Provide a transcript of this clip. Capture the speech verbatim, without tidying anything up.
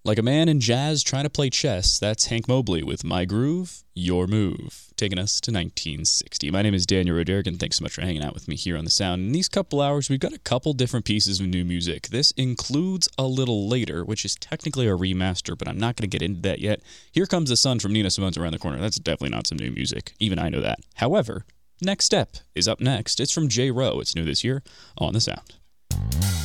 Like a man in jazz trying to play chess, that's Hank Mobley with My Groove, Your Move, taking us to nineteen sixty. My name is Daniel Roderick, and thanks so much for hanging out with me here on The Sound. In these couple hours, we've got a couple different pieces of new music. This includes A Little Later, which is technically a remaster, but I'm not going to get into that yet. Here Comes the Sun from Nina Simone's around the corner. That's definitely not some new music. Even I know that. However, Next Step is up next. It's from J. Rowe. It's new this year on The Sound.